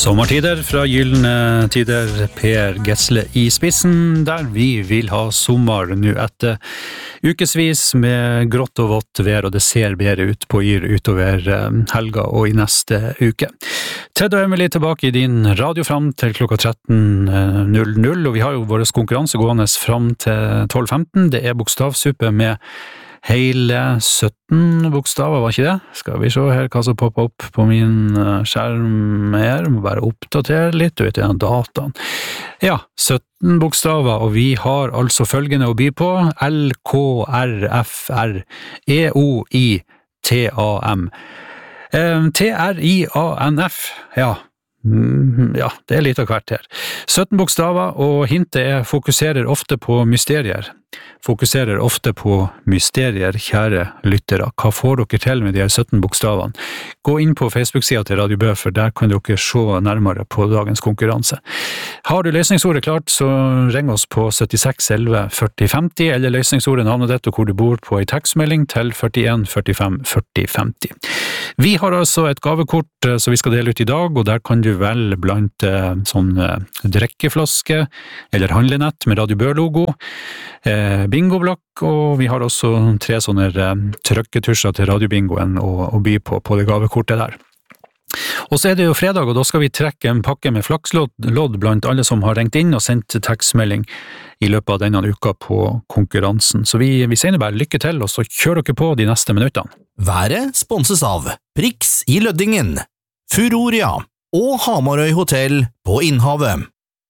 Sommertider fra Gyllene Tider, Per Gessle I spissen, der vi vil ha sommer nå etter ukesvis med grått og vått vær, og det ser bedre ut på Yr utover helga og I neste uke. Ted og Emily tilbake I din radio fram til klokka 13.00, og vi har jo våres konkurranse gående fram til 12.15. Det bokstavsuppe med hele 17 bokstaver, var ikke det? Skal vi se her hva som popper opp på min skjerm her. Må bare oppdatere litt, du vet, den dataen. Ja, 17 bokstaver, og vi har altså følgende å by på. LKRFR-EOITAM. TRIANF, ja. Ja, det litt av hvert her. 17 bokstaver, og hintet fokuserer ofte på mysterier. Fokuserer ofte på mysterier, kjære lyttere. Hva får dere til med de 17 bokstavene? Gå inn på Facebook-siden til Radio Bø, for der kan dere se nærmere på dagens konkurranse. Har du løsningsordet klart, så ring oss på 76 11 40 50, eller løsningsordet, navnet ditt og hvor du bor på en tekstmelding til 41 45 40 50. Vi har altså et gavekort som vi skal dele ut I dag, og der kan du velge blant sånn drikkeflaske eller handlenett med Radio Bø-logo, bingoblokk, og vi har også 3 sånne trykketusjer til radiobingoen å by på det gavekortet der. Og så det jo fredag, og da skal vi trekke en pakke med flakslodd blant alle som har ringt inn og sendt tekstmelding I løpet av denne uka på konkurransen. Så vi sier bare lykke til, og så kjører dere på de neste minuttene. Været sponses av Prix I Løddingen, Furoria og Hamarøy Hotel på Innhavet.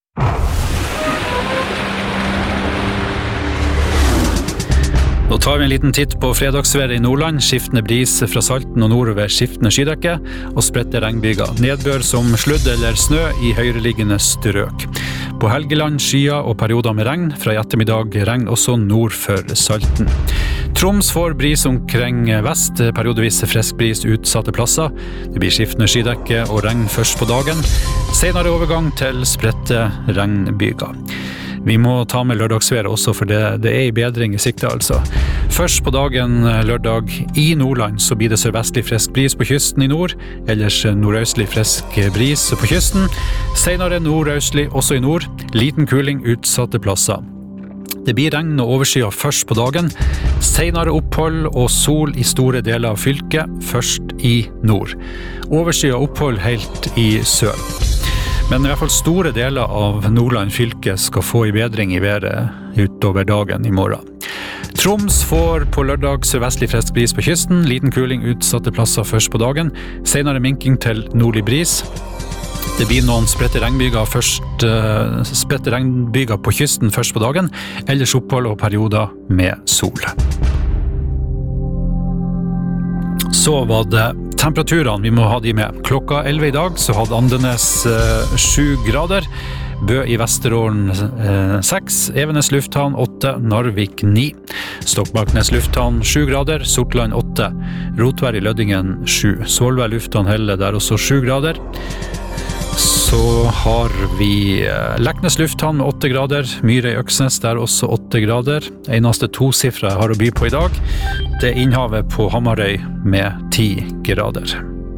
Nå tar vi en liten titt på fredagsværet I Nordland, skiftende bris fra Salten og nordover skiftende skydekke, og spredte regnbyger. Nedbør som sludd eller snø I høyreliggende strøk. På Helgeland skyer og perioder med regn, fra I ettermiddag regn også nord for Salten. Troms får bris omkring vest, periodevis frisk bris utsatte plasser. Det blir skiftende skydekke og regn først på dagen. Senere overgang til spredte regnbyger. Vi må ta med lørdagsværet også, for det I bedring I sikte altså. Først på dagen lørdag I Nordland så blir det sørvestlig frisk bris på kysten I nord, ellers nordøstlig frisk bris på kysten. Senere nordøstlig også I nord, liten kuling utsatte plasser. Det blir regn og overskyet først på dagen, senere opphold og sol I store deler av fylket, først I nord. Overskyet opphold helt I sør. Men I hvert fall store deler av Nordland fylke skal få I bedring I været utover dagen I morgen. Troms får på lørdag sørvestlig frisk bris på kysten, liten kuling utsatte plasser først på dagen, senere minking til nordlig bris. Det blir noen spredte regnbyger på kysten først på dagen, ellers opphold og perioder med sol. Så var det temperaturene, vi må ha de med. Klokka 11 I dag så hadde Andenes 7 grader, Bø I Vesterålen 6, Evenes lufthavn 8, Narvik 9, Stokmarknes lufthavn 7 grader, Sortland 8, Rotvær I Løddingen 7, Svolvær lufthavn Helle der også 7 grader. Så har vi Leknes lufthavn med 8 grader, Myre I Øksnes der også 8 grader. Eneste 2-sifre jeg har å by på I dag, det Innhavet på Hamarøy med 10 grader.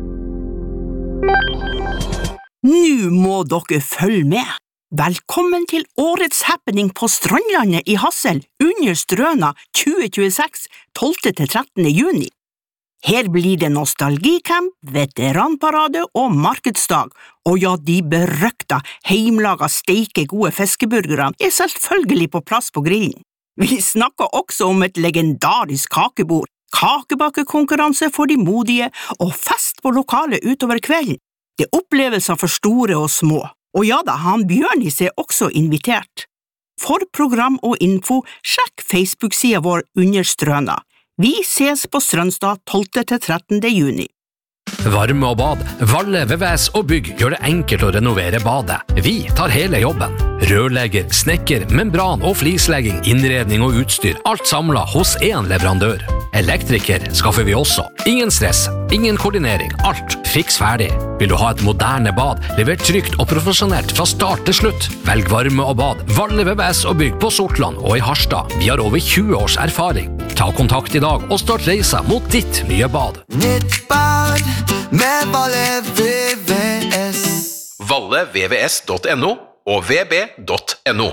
Nå må dere følge med! Velkommen til årets happening på Strandlandet I Hassel under Strøna 2026, 12-13. juni. Her blir det nostalgicamp, veteranparade og markedsdag, og ja, de berøkta, heimlaga, steike gode fiskeburgerne selvfølgelig på plass på grillen. Vi snakker også om et legendarisk kakebord, kakebakekonkurranse for de modige og fest på lokalet utover kvelden. Det opplevelser for store og små. Og ja da, han Bjørnis også invitert. For program og info, sjekk Facebook-siden vår under Strøna. Vi ses på Strømstad 12-13. juni. Varme og bad, Valle, VVS og bygg gjør det enkelt å renovere badet. Vi tar hele jobben. Rørlegger, snekker, membran og flislegging, innredning og utstyr, alt samlet hos en leverandør. Elektriker skaffer vi også. Ingen stress, ingen koordinering, alt fiks ferdig. Vil du ha et moderne bad, levert trygt og profesjonelt fra start til slutt? Velg varme og bad, Valle, VVS og bygg på Sortland og I Harstad. Vi har over 20 års erfaring. Ta kontakt I dag og start reisa mot ditt nye bad. Nytt bad med Valle VVS. alle vvs.no og vb.no.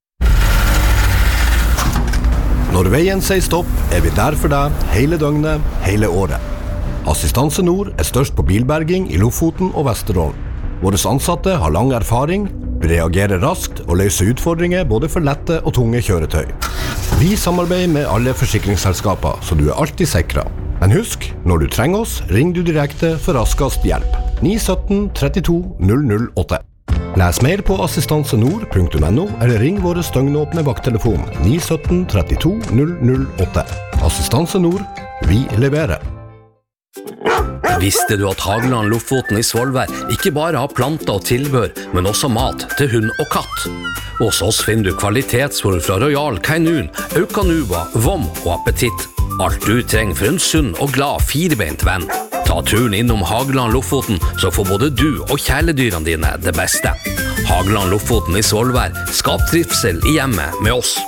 Når veien sier stopp, vi der for deg hele døgnet, hele året. Assistanse Nord størst på bilberging i Lofoten og Vesterålen. Våre ansatte har lang erfaring, reagerer raskt og løser utfordringer både for lette og tunge kjøretøy. Vi samarbeider med alle forsikringsselskaper, så du alltid sikret. Men husk, når du trenger oss, ring du direkte for raskest hjelp. 917 32 008. Les mer på assistansenord.no eller ring våre støgnåpne vakttelefon 917 32 008. Assistanse Nord, vi leverer. Visste du at Hageland Lofoten i Svolvær ikke bare har planter og tilbør, men også mat til hund og katt? Hos oss finner du kvalitetsfôr fra Royal Canin, Aucanuba, Vom og Appetitt. Alt du trenger for en sunn og glad firebeint venn. Ta turen innom Hageland Lofoten, så får både du og kjæledyrene dine det beste. Hageland Lofoten i Svolvær, skap trivsel i hjemmet med oss.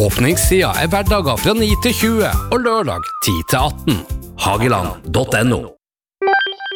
Åpningstida hverdager fra 9 til 20 og lørdag 10 til 18. Hageland.no